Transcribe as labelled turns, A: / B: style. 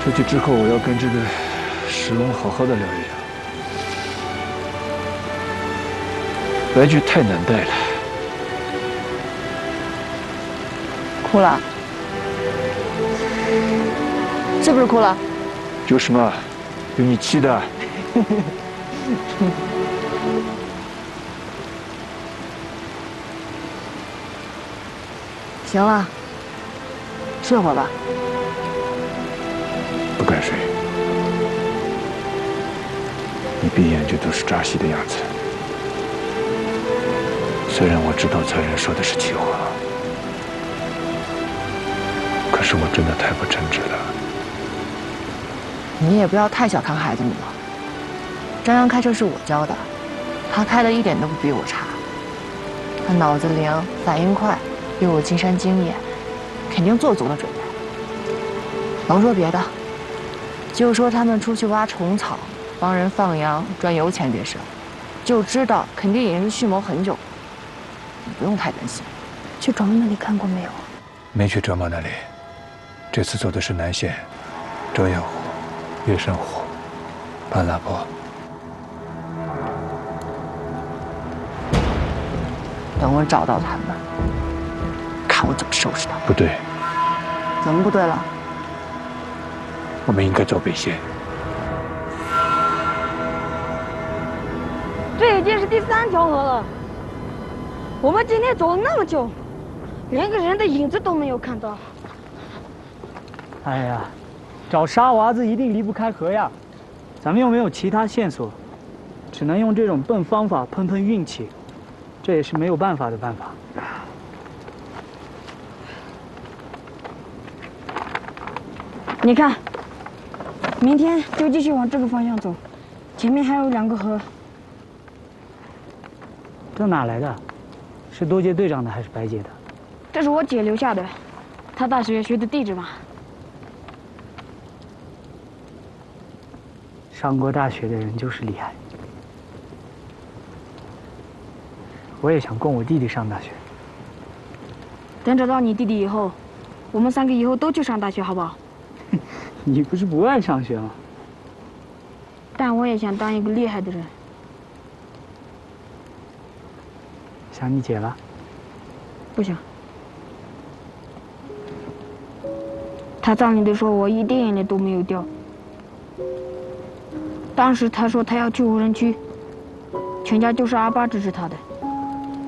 A: 出去之后，我要跟这个石龙好好的聊一聊。白菊太难带了。
B: 哭了？是不是哭了？
A: 就是嘛，有你气的。
B: 行了，睡会儿吧。
A: 不敢睡，你闭眼就都是扎西的样子。虽然我知道财人说的是气话，可是我真的太不称职了。
B: 你也不要太小看孩子们了。张扬开车是我教的，他开的一点都不比我差。他脑子灵，反应快，又有进山经验，肯定做足了准备。甭说别的，就说他们出去挖虫草、帮人放羊、赚油钱这事，就知道肯定已经是蓄谋很久。你不用太担心。
C: 去庄那里看过没有？
A: 没去折茂那里，这次走的是南线，遮阳湖、月山湖、半拉坡。
B: 等我找到他们，看我怎么收拾他们。
A: 不对，
B: 怎么不对了？
A: 我们应该走北线。
C: 这已经是第3条河了。我们今天走了那么久，连个人的影子都没有看到。
D: 哎呀，找沙娃子一定离不开河呀。咱们又没有其他线索，只能用这种笨方法碰碰运气，这也是没有办法的办法。
C: 你看，明天就继续往这个方向走，前面还有2个河。
D: 这哪来的？是多杰队长的还是白姐的？
C: 这是我姐留下的，她大学学的地质嘛。
D: 上过大学的人就是厉害。我也想供我弟弟上大学。
C: 等找到你弟弟以后，我们3个以后都去上大学，好不好？
D: 你不是不爱上学吗？
C: 但我也想当一个厉害的人。
D: 想你姐了？
C: 不想。她葬礼的时候，我一滴眼泪都没有掉。当时她说她要去无人区，全家就是阿爸支持她的。